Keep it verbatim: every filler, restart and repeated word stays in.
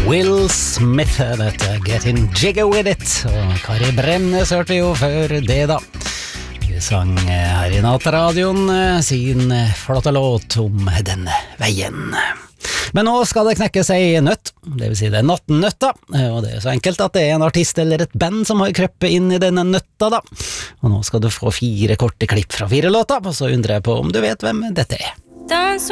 Will Smith, dette Getting Jiggy With It. Og Kari Bremnes hørte vi jo før det da. Vi sang her i Nattradioen sin flotte låt om denne veien. Men nå skal det knekke seg nøtt, det vil si det er nattnøtta, og det er så enkelt at det er en artist eller et band som har krøppet inn i denne nøtta da. Og nå skal du få fire korte klipp fra fire låter, og så undrer jeg på om du vet hvem dette er.